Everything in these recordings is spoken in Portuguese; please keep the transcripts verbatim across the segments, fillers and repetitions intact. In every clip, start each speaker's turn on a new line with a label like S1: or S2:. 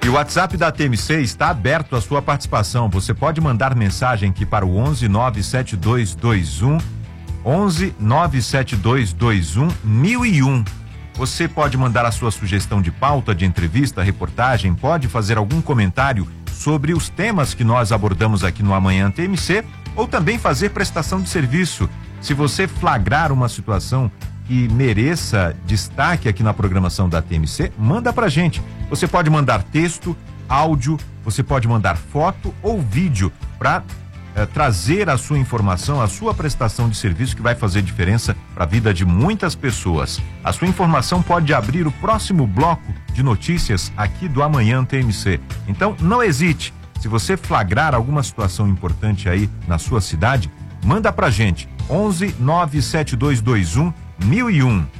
S1: o WhatsApp da T M C está aberto à sua participação. Você pode mandar mensagem aqui para o onze nove sete dois dois um onze nove sete dois dois um mil e um. Você pode mandar a sua sugestão de pauta, de entrevista, reportagem, pode fazer algum comentário sobre os temas que nós abordamos aqui no Amanhã T M C, ou também fazer prestação de serviço. Se você flagrar uma situação que mereça destaque aqui na programação da T M C, manda pra gente. Você pode mandar texto, áudio, você pode mandar foto ou vídeo para eh, trazer a sua informação, a sua prestação de serviço, que vai fazer diferença para a vida de muitas pessoas. A sua informação pode abrir o próximo bloco de notícias aqui do Amanhã T M C. Então, não hesite. Se você flagrar alguma situação importante aí na sua cidade, manda pra gente. onze nove sete dois dois um mil e um.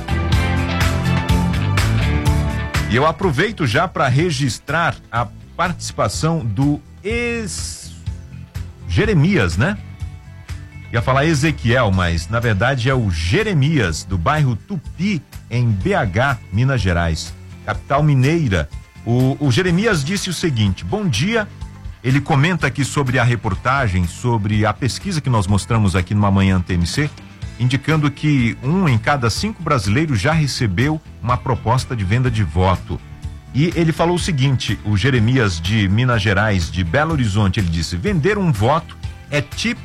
S1: E eu aproveito já para registrar a participação do ex Jeremias, né? Ia falar Ezequiel, mas na verdade é o Jeremias, do bairro Tupi, em B H, Minas Gerais, capital mineira. O, o Jeremias disse o seguinte: bom dia. Ele comenta aqui sobre a reportagem, sobre a pesquisa que nós mostramos aqui no Amanhã T M C, indicando que um em cada cinco brasileiros já recebeu uma proposta de venda de voto. E ele falou o seguinte, o Jeremias de Minas Gerais, de Belo Horizonte, ele disse: vender um voto é tipo